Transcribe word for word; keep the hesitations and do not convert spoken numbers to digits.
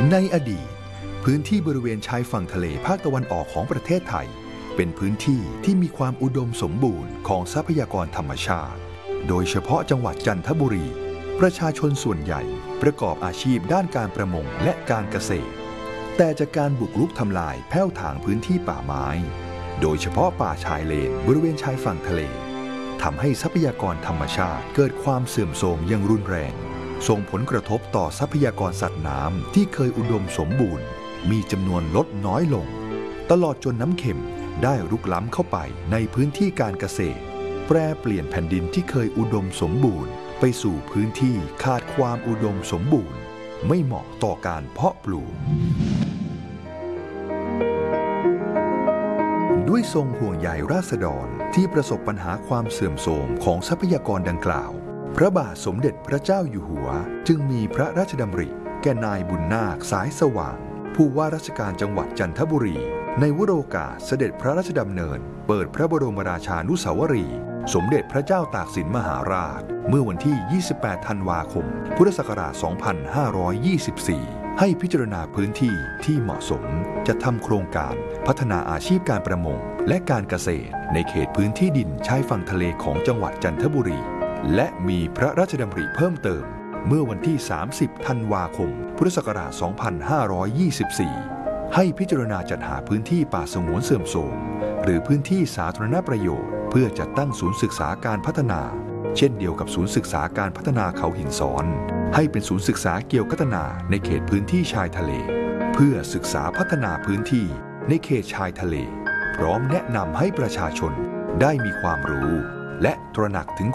ในอดีตพื้นที่บริเวณชายฝั่งทะเลภาคตะวันออกของประเทศไทยเป็นพื้นที่ที่มีความอุดมสมบูรณ์ของทรัพยากรธรรมชาติโดยเฉพาะจังหวัดจันทบุรีประชาชนส่วนใหญ่ประกอบอาชีพด้านการประมงและการเกษตรแต่จากการบุกรุกทำลายแผ้วถางพื้นที่ป่าไม้โดยเฉพาะป่าชายเลนบริเวณชายฝั่งทะเลทำให้ทรัพยากรธรรมชาติเกิดความเสื่อมโทรมอย่างรุนแรงส่งผลกระทบต่อทรัพยากรสัตว์น้ำที่เคยอุดมสมบูรณ์มีจำนวนลดน้อยลงตลอดจนน้ำเค็มได้รุกล้ำเข้าไปในพื้นที่การเกษตรแปรเปลี่ยนแผ่นดินที่เคยอุดมสมบูรณ์ไปสู่พื้นที่ขาดความอุดมสมบูรณ์ไม่เหมาะต่อการเพาะปลูกด้วยทรงห่วงใยราษฎรที่ประสบปัญหาความเสื่อมโทรมของทรัพยากรดังกล่าวพระบาทสมเด็จพระเจ้าอยู่หัวจึงมีพระราชดำริแก่นายบุญนาคสายสว่างผู้ว่าราชการจังหวัดจันทบุรีในวโรกาสเสด็จพระราชดำเนินเปิดพระบรมราชานุสาวรีย์สมเด็จพระเจ้าตากสินมหาราชเมื่อวันที่ ยี่สิบแปด ธันวาคม พุทธศักราช สองพันห้าร้อยยี่สิบสี่ ให้พิจารณาพื้นที่ที่เหมาะสมจะทำโครงการพัฒนาอาชีพการประมงและการเกษตรในเขตพื้นที่ดินชายฝั่งทะเลของจังหวัดจันทบุรีและมีพระราชดำริเพิ่มเติมเมื่อวันที่ สามสิบ ธันวาคม พุทธศักราช สองพันห้าร้อยยี่สิบสี่ ให้พิจารณาจัดหาพื้นที่ป่าสงวนเสื่อมโทรมหรือพื้นที่สาธารณประโยชน์เพื่อจัดตั้งศูนย์ศึกษาการพัฒนาเช่นเดียวกับศูนย์ศึกษาการพัฒนาเขาหินซ้อนให้เป็นศูนย์ศึกษาเกี่ยวพัฒนาในเขตพื้นที่ชายทะเลเพื่อศึกษาพัฒนาพื้นที่ในเขตชายทะเลพร้อมแนะนำให้ประชาชนได้มีความรู้และตระหนักถึง